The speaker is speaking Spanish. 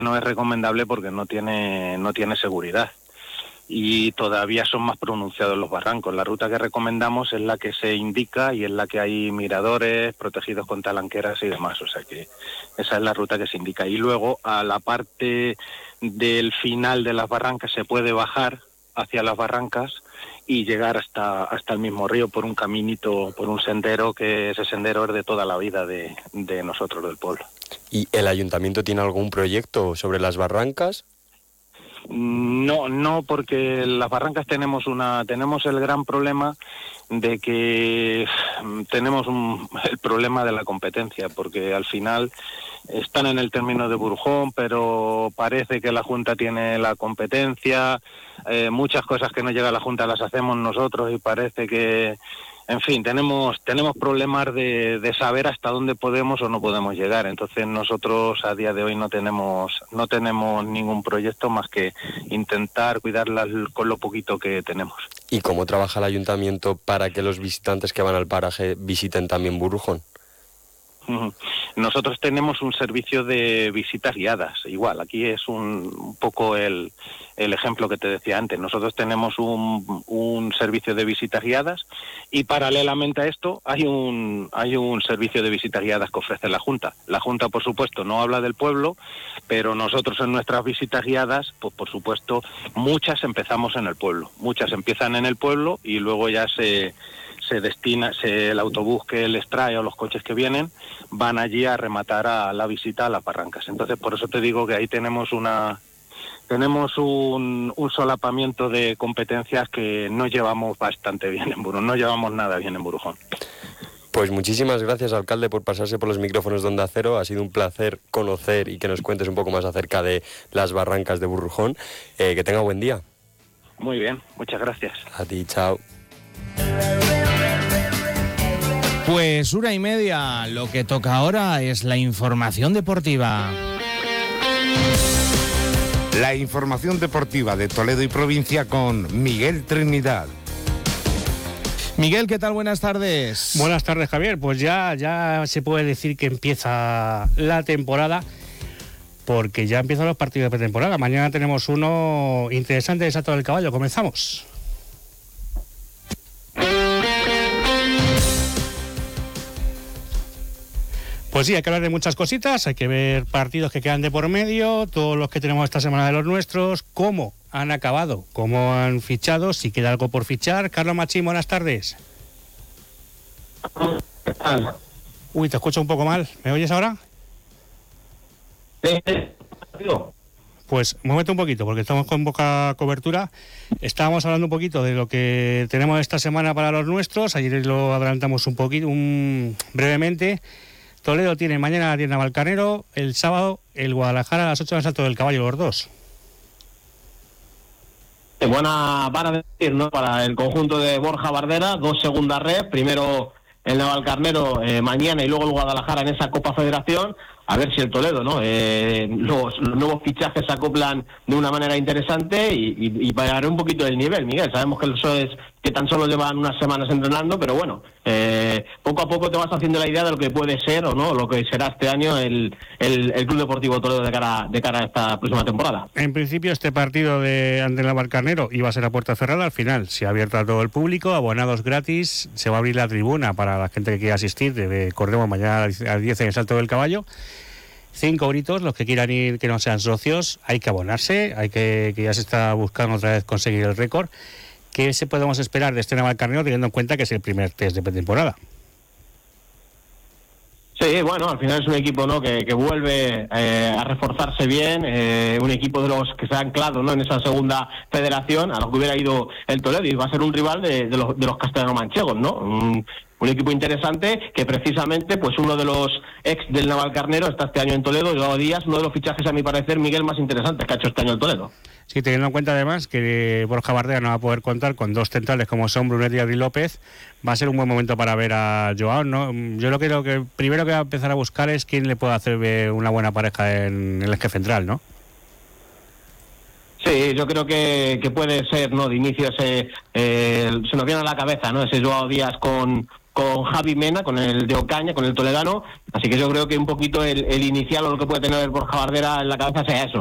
no es recomendable porque no tiene seguridad. Y todavía son más pronunciados los barrancos. La ruta que recomendamos es la que se indica y es la que hay miradores protegidos con talanqueras y demás, o sea que esa es la ruta que se indica. Y luego a la parte del final de las barrancas se puede bajar hacia las barrancas y llegar hasta el mismo río por un caminito, por un sendero, que ese sendero es de toda la vida de nosotros, del pueblo. ¿Y el ayuntamiento tiene algún proyecto sobre las barrancas? No, porque las barrancas tenemos el gran problema de que tenemos el problema de la competencia, porque al final están en el término de Burujón, pero parece que la Junta tiene la competencia, muchas cosas que no llega a la Junta las hacemos nosotros y parece que, en fin, tenemos problemas de saber hasta dónde podemos o no podemos llegar. Entonces nosotros a día de hoy no tenemos ningún proyecto más que intentar cuidarlas con lo poquito que tenemos. ¿Y cómo trabaja el ayuntamiento para que los visitantes que van al paraje visiten también Burujón? Nosotros tenemos un servicio de visitas guiadas. Igual, aquí es un poco el ejemplo que te decía antes. Nosotros tenemos un servicio de visitas guiadas y paralelamente a esto hay un servicio de visitas guiadas que ofrece la Junta. La Junta, por supuesto, no habla del pueblo, pero nosotros en nuestras visitas guiadas, pues por supuesto, muchas empezamos en el pueblo. Muchas empiezan en el pueblo y luego ya se destina, el autobús que les trae o los coches que vienen van allí a rematar a la visita a las barrancas. Entonces, por eso te digo que ahí tenemos un solapamiento de competencias que no llevamos bastante bien en Burujón, no llevamos nada bien en Burujón. Pues muchísimas gracias, alcalde, por pasarse por los micrófonos de Onda Cero. Ha sido un placer conocer y que nos cuentes un poco más acerca de las barrancas de Burujón. Que tenga buen día. Muy bien, muchas gracias. A ti, chao. Pues 1:30, lo que toca ahora es la información deportiva. La información deportiva de Toledo y provincia con Miguel Trinidad. Miguel, ¿qué tal? Buenas tardes. Buenas tardes, Javier. Pues ya se puede decir que empieza la temporada, porque ya empiezan los partidos de pretemporada. Mañana tenemos uno interesante de Salto del Caballo. Comenzamos. Pues sí, hay que hablar de muchas cositas, hay que ver partidos que quedan de por medio, todos los que tenemos esta semana de los nuestros, cómo han acabado, cómo han fichado, si queda algo por fichar. Carlos Machín, buenas tardes. Uy, te escucho un poco mal, ¿me oyes ahora? Pues muévete un poquito, porque estamos con poca cobertura. Estábamos hablando un poquito de lo que tenemos esta semana para los nuestros, ayer lo adelantamos un poquito, brevemente. Toledo tiene mañana la tienda Navalcarnero, el sábado el Guadalajara a las 8 del Salto del Caballo, los dos. Buena para decir, ¿no? Para el conjunto de Borja Bardera, 2 segundas red, primero el Navalcarnero mañana y luego el Guadalajara en esa Copa Federación. A ver si el Toledo, ¿no? Los nuevos fichajes se acoplan de una manera interesante y variaré un poquito el nivel, Miguel. Sabemos que eso es que tan solo llevan unas semanas entrenando, pero bueno, poco a poco te vas haciendo la idea de lo que puede ser o no, lo que será este año el Club Deportivo Toledo de cara a esta próxima temporada. En principio este partido ante el Navalcarnero iba a ser a puerta cerrada, al final se ha abierto a todo el público, abonados gratis, se va a abrir la tribuna para la gente que quiera asistir, recordemos mañana a las 10 en el Salto del Caballo. 5 euritos, los que quieran ir que no sean socios, hay que abonarse, que ya se está buscando otra vez conseguir el récord. ¿Qué se podemos esperar de este Navalcarnero teniendo en cuenta que es el primer test de pretemporada? Sí, bueno, al final es un equipo, ¿no?, que vuelve a reforzarse bien, un equipo de los que se ha anclado, ¿no?, en esa segunda federación, a lo que hubiera ido el Toledo, y va a ser un rival de los castellano-manchegos, ¿no? Un equipo interesante que precisamente, pues uno de los ex del Navalcarnero está este año en Toledo, Joao Díaz, uno de los fichajes, a mi parecer, Miguel, más interesantes que ha hecho este año el Toledo. Sí, teniendo en cuenta además que Borja Bardera no va a poder contar con dos centrales como son Brunet y Adri López, va a ser un buen momento para ver a Joao, ¿no? Yo lo que primero que va a empezar a buscar es quién le puede hacer una buena pareja en el eje central, ¿no? Sí, yo creo que puede ser, ¿no?, de inicio se nos viene a la cabeza, ¿no?, ese Joao Díaz con con Javi Mena, con el de Ocaña, con el toledano, así que yo creo que un poquito el inicial o lo que puede tener el Borja Bardera en la cabeza sea eso,